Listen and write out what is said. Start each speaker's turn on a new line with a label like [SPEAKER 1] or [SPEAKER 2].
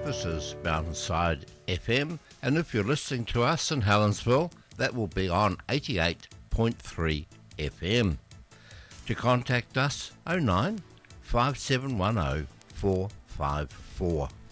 [SPEAKER 1] This is Mountainside FM, and if you're listening to us in Helensville, that will be on 88.3 FM. To contact us, 09 5710 454.